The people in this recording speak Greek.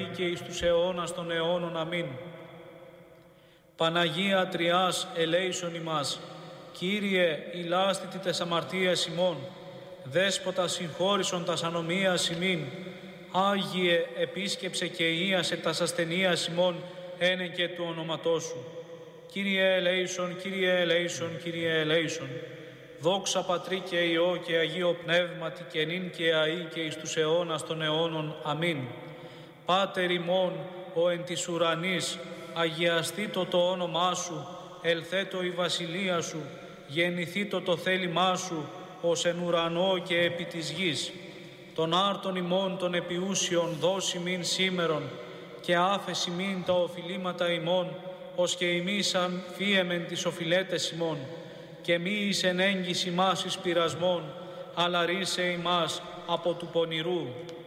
και εις τους αιώνας των αιώνων. Αμήν. Παναγία Τριάς, ελέησον ημάς. Κύριε, ηλάστητη τες αμαρτίας ημών, Δέσποτα συγχώρησον τας ανομίας ημίν, Άγιε, επίσκεψε και ίασε τας ασθενείας ημών, ένεκε του ονόματός σου. Κύριε ελέησον, Κύριε ελέησον, Κύριε ελέησον. Δόξα Πατρί και Υιό και Αγίο Πνεύματι και νυν και αεί και εις τους αιώνας των αιώνων. Αμήν. Πάτερ ημών, ο εν της ουρανής, αγιαστήτω το όνομά σου, ελθέτω η βασιλεία σου, γεννηθήτω το θέλημά σου, ως εν ουρανό και επί της γης. Τον άρτον ημών των επιούσιων δώσει μην σήμερον, και άφεση μην τα οφειλήματα ημών, ως και ημίσαν φύεμεν τις οφειλέτες ημών. Και μη εις εν έγκυς ημάς εις πειρασμών, αλλά ρίσε ημάς από του πονηρού.